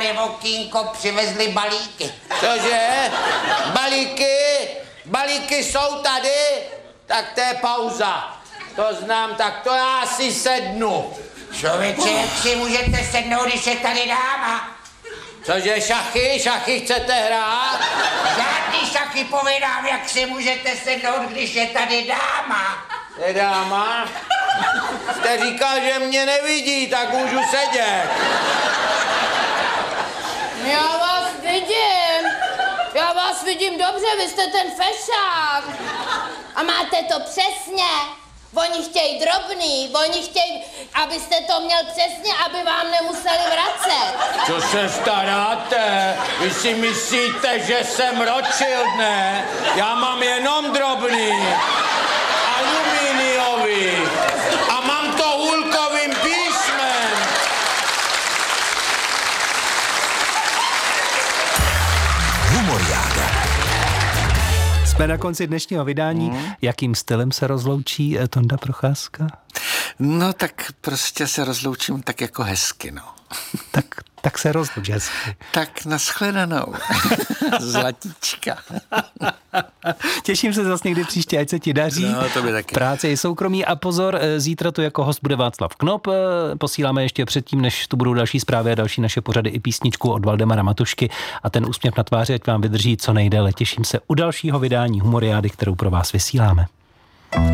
otevírali okýnko, přivezli balíky. Cože? Balíky jsou tady? Tak to je pauza. To znám, tak to já si sednu. Člověče, jak si můžete sednout, když je tady dáma? Cože, šachy chcete hrát? Žádný šachy povídám, jak si můžete sednout, když je tady dáma. Je dáma? Jste říkal, že mě nevidí, tak můžu sedět. Já vás vidím dobře, vy jste ten fešák. A máte to přesně. Oni chtějí drobný, oni chtějí, abyste to měl přesně, aby vám nemuseli vracet. Co se staráte? Vy si myslíte, že jsem Rothschild, ne? Já mám jenom drobný, aluminiový a mám to hůlkovým písmem. Humoriáda. Jsme na konci dnešního vydání. Jakým stylem se rozloučí Tonda Procházka? No tak prostě se rozloučím tak jako hezky, no. Tak se rozlouč hezky. Tak nashledanou. Zlatíčka. Těším se zase někdy příště, ať se ti daří. No, to by taky. Práce i soukromí a pozor, zítra tu jako host bude Václav Knop. Posíláme ještě předtím, než tu budou další zprávy a další naše pořady i písničku od Valdemara Matušky a ten úsměv na tváři, ať vám vydrží co nejdéle. Těším se u dalšího vydání Humoriády, kterou pro vás vysíláme.